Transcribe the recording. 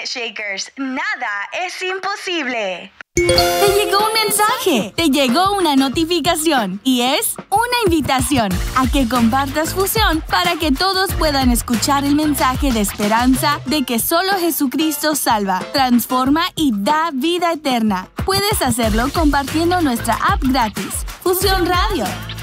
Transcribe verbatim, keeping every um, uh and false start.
Shakers, nada es imposible. Te llegó un mensaje, te llegó una notificación y es una invitación a que compartas Fusión para que todos puedan escuchar el mensaje de esperanza de que solo Jesucristo salva, transforma y da vida eterna. Puedes hacerlo compartiendo nuestra app gratis, Fusión Radio.